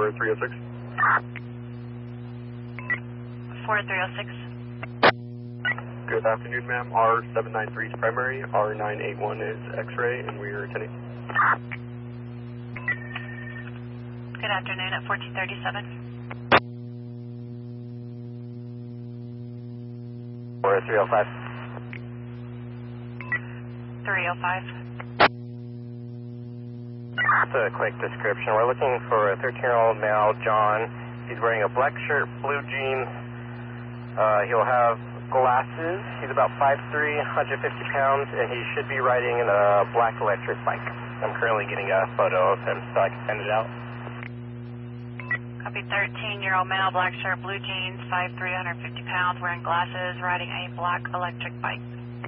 4306. 4306. Good afternoon, ma'am. R793 is primary, R981 is X-ray, and we are attending. Good afternoon at 1437. 305. 305. Just a quick description. We're looking for a 13-year-old male, John. He's wearing a black shirt, blue jeans. He'll have glasses. He's about 5'3", 150 pounds, and he should be riding in a black electric bike. I'm currently getting a photo of him so I can send it out. Copy. 13-year-old male, black shirt, blue jeans, 5'3", 150 pounds, wearing glasses, riding a black electric bike.